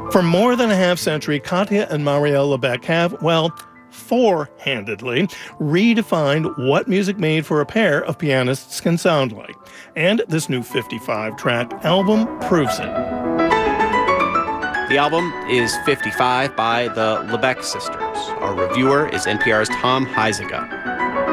For more than a half century, Katya and Marielle Lebec have, well, four-handedly redefined what music made for a pair of pianists can sound like. And this new 55-track album proves it. The album is 55 by the Lebec sisters. Our reviewer is NPR's Tom Huizenga.